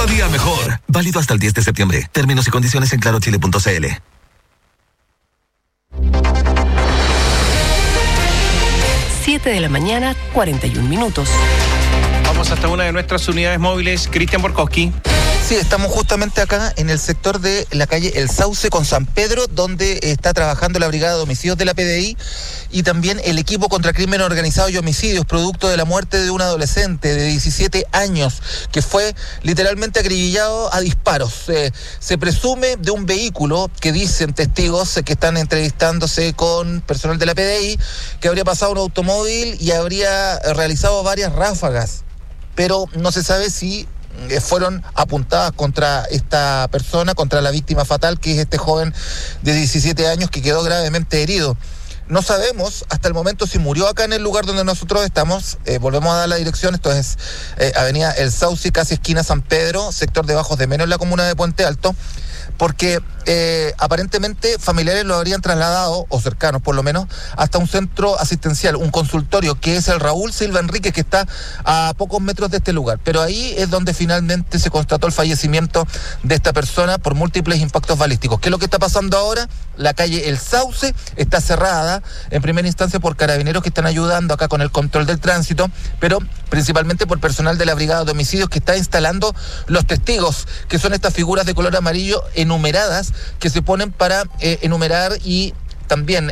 Cada día mejor. Válido hasta el 10 de septiembre. Términos y condiciones en clarochile.cl. 7:41 a.m. Vamos hasta una de nuestras unidades móviles. Cristian Borkowski. Sí, estamos justamente acá en el sector de la calle El Sauce con San Pedro, donde está trabajando la Brigada de Homicidios de la PDI y también el equipo contra crimen organizado y homicidios, producto de la muerte de un adolescente de 17 años que fue literalmente acribillado a disparos. Se presume de un vehículo que dicen testigos que están entrevistándose con personal de la PDI que habría pasado un automóvil y habría realizado varias ráfagas, pero no se sabe si fueron apuntadas contra esta persona, contra la víctima fatal, que es este joven de 17 años que quedó gravemente herido. No sabemos hasta el momento si murió acá en el lugar donde nosotros estamos. Volvemos a dar la dirección. Esto es avenida El Sauce, casi esquina San Pedro, sector de Bajos de Meno, en la comuna de Puente Alto, porque aparentemente familiares lo habrían trasladado, o cercanos por lo menos, hasta un centro asistencial, un consultorio, que es el Raúl Silva Enríquez, que está a pocos metros de este lugar. Pero ahí es donde finalmente se constató el fallecimiento de esta persona por múltiples impactos balísticos. ¿Qué es lo que está pasando ahora? La calle El Sauce está cerrada en primera instancia por carabineros que están ayudando acá con el control del tránsito, pero principalmente por personal de la Brigada de Homicidios que está instalando los testigos, que son estas figuras de color amarillo enumeradas que se ponen para enumerar y también,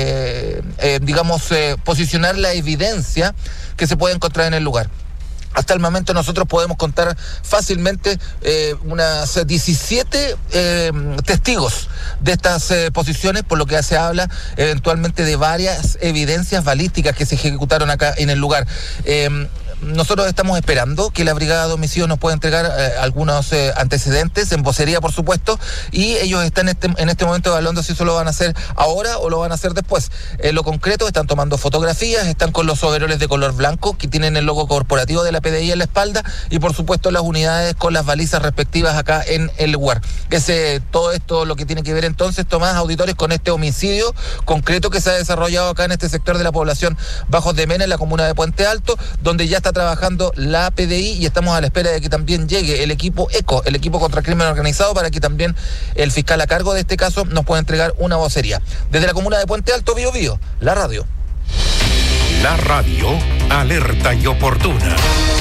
posicionar la evidencia que se puede encontrar en el lugar. Hasta el momento nosotros podemos contar fácilmente unas 17 testigos de estas posiciones, por lo que se habla eventualmente de varias evidencias balísticas que se ejecutaron acá en el lugar. Nosotros estamos esperando que la Brigada de Homicidios nos pueda entregar algunos antecedentes, en vocería por supuesto, y ellos están en este momento evaluando si eso lo van a hacer ahora o lo van a hacer después. Lo concreto, están tomando fotografías, están con los overoles de color blanco que tienen el logo corporativo de la PDI en la espalda y por supuesto las unidades con las balizas respectivas acá en el lugar. Todo esto lo que tiene que ver entonces, Tomás, auditores, con este homicidio concreto que se ha desarrollado acá en este sector de la población Bajos de Mena, en la comuna de Puente Alto, donde ya está trabajando la PDI y estamos a la espera de que también llegue el equipo ECO, el equipo contra el crimen organizado, para que también el fiscal a cargo de este caso nos pueda entregar una vocería. Desde la comuna de Puente Alto, Bío Bío, la radio. La radio, alerta y oportuna.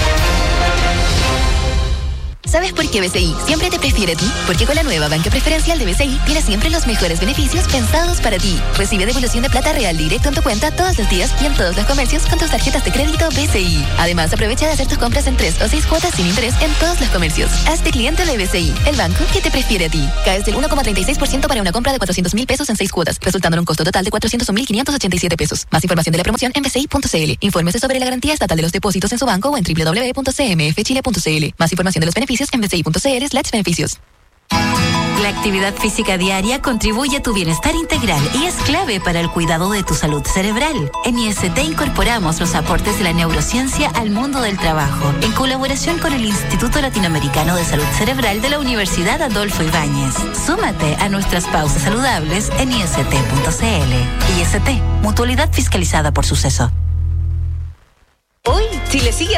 ¿Sabes por qué BCI siempre te prefiere a ti? Porque con la nueva banca preferencial de BCI tienes siempre los mejores beneficios pensados para ti. Recibe devolución de plata real directo en tu cuenta todos los días y en todos los comercios con tus tarjetas de crédito BCI. Además, aprovecha de hacer tus compras en 3 o 6 cuotas sin interés en todos los comercios. Hazte cliente de BCI, el banco que te prefiere a ti. Caes del 1,36% para una compra de 400,000 pesos en 6 cuotas, resultando en un costo total de 401,587 pesos. Más información de la promoción en bci.cl. Infórmese sobre la garantía estatal de los depósitos en su banco o en www.cmfchile.cl. Más información de los beneficios en bci.cl/beneficios. La actividad física diaria contribuye a tu bienestar integral y es clave para el cuidado de tu salud cerebral. En IST incorporamos los aportes de la neurociencia al mundo del trabajo, en colaboración con el Instituto Latinoamericano de Salud Cerebral de la Universidad Adolfo Ibáñez. Súmate a nuestras pausas saludables en ist.cl. IST, mutualidad fiscalizada por Suceso. Hoy, Chile sigue